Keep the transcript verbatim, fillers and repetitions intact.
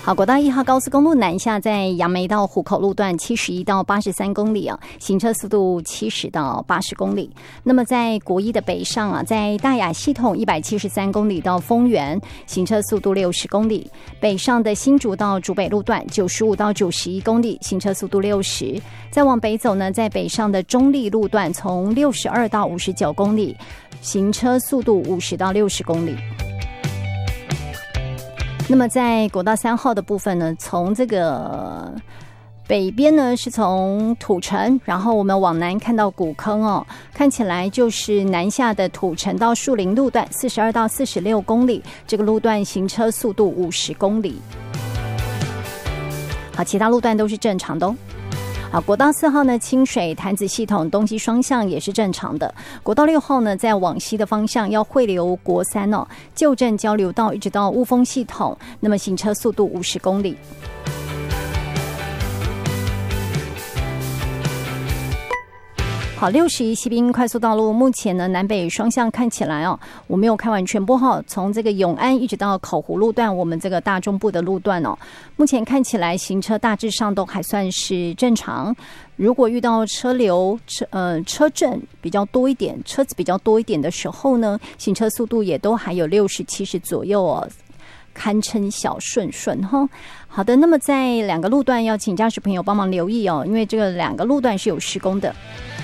好，国道一号高速公路南下，在杨梅到湖口路段七十一到八十三公里啊，行车速度七十到八十公里。那么在国一的北上啊，在大雅系统一百七十三公里到丰原，行车速度六十公里。北上的新竹到竹北路段九十五到九十一公里，行车速度六十。再往北走呢，在北上的中立路段从六十二到五十九公里，行车速度五十到六十公里。那么在国道三号的部分呢，从这个北边呢是从土城，然后我们往南看到古坑哦，看起来就是南下的土城到树林路段四十二到四十六公里，这个路段行车速度五十公里。好，其他路段都是正常的哦。好，国道四号呢，清水潭子系统东西双向也是正常的。国道六号呢，在往西的方向要汇流国三哦，旧镇交流道一直到雾峰系统，那么行车速度五十公里。好，六十一西滨快速道路目前呢南北双向看起来哦，我没有看完全播哈，从这个永安一直到口湖路段，我们这个大中部的路段哦，目前看起来行车大致上都还算是正常。如果遇到车流车呃车阵比较多一点，车子比较多一点的时候呢，行车速度也都还有六十七十左右哦，堪称小顺顺哈。好的，那么在两个路段要请驾驶朋友帮忙留意哦，因为这个两个路段是有施工的。